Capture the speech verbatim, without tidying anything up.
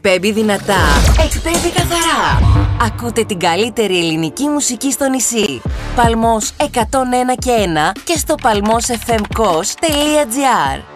Εκπέμπει δυνατά, εκπέμπει καθαρά. Ακούτε την καλύτερη ελληνική μουσική στο νησί. Παλμός εκατόν ένα και ένα και στο παλμός εφ εμ κος τελεία τζι άρ.